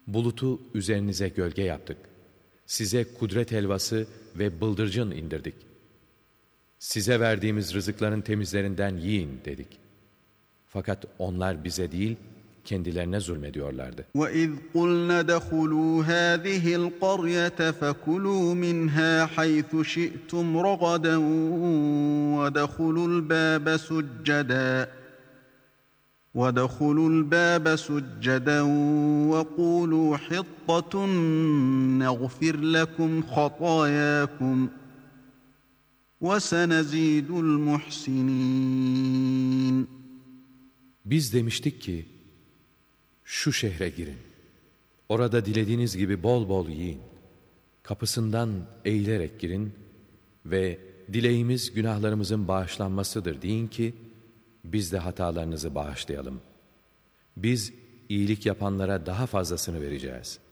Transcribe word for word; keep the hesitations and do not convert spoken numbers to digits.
Bulutu üzerinize gölge yaptık. Size kudret helvası ve bıldırcın indirdik. Size verdiğimiz rızıkların temizlerinden yiyin dedik. Fakat onlar bize değil, kendilerine zulmediyorlardı. وَإِذْ قُلْنَا ادْخُلُوا هَٰذِهِ الْقَرْيَةَ فَكُلُوا مِنْهَا حَيْثُ شِئْتُمْ رَغَدًا وَادْخُلُوا الْبَابَ سُجَّدًا وَادْخُلُوا الْبَابَ سُجَّدًا وَقُولُوا حِطَّةٌ نَغْفِرْ لَكُمْ خَطَايَاكُمْ وَسَنَزِيدُ الْمُحْسِنِينَ. Biz demiştik ki, şu şehre girin. Orada dilediğiniz gibi bol bol yiyin. Kapısından eğilerek girin ve dileğimiz günahlarımızın bağışlanmasıdır deyin ki, biz de hatalarınızı bağışlayalım. Biz iyilik yapanlara daha fazlasını vereceğiz.